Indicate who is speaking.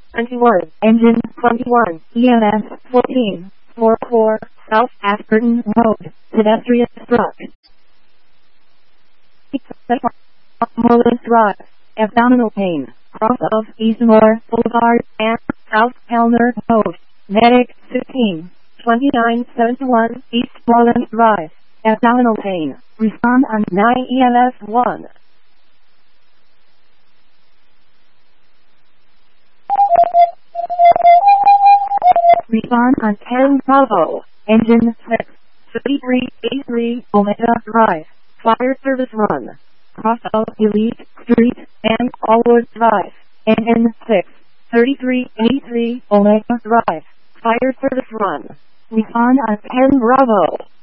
Speaker 1: 21, engine 21, EMS 14, 44, South Ashburton Road, pedestrian struck. Mullis Drive, abdominal pain, cross of Eastmore Boulevard and South Helmer Road, medic 15, 2971, East Moreland Drive, abdominal pain, respond on 9 EMS 1. Respond on 10 Bravo, engine 6, 3383 Omega Drive, fire service run, cross of Elite Street and Allwood Drive, engine 6, 3383 Omega Drive, fire service run. Respond on 10 Bravo.